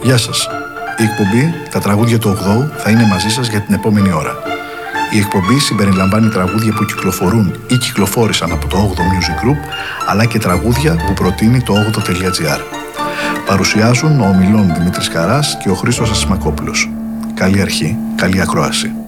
Γεια σας. Η εκπομπή «Τα τραγούδια του 8ου» θα είναι μαζί σας για την επόμενη ώρα. Η εκπομπή συμπεριλαμβάνει τραγούδια που κυκλοφορούν ή κυκλοφόρησαν από το 8ο Music Group, αλλά και τραγούδια που προτείνει το 8o.gr. Παρουσιάζουν ο ομιλών Δημήτρης Χαράς και ο Χρήστος Ασημακόπουλος. Καλή αρχή, καλή ακρόαση.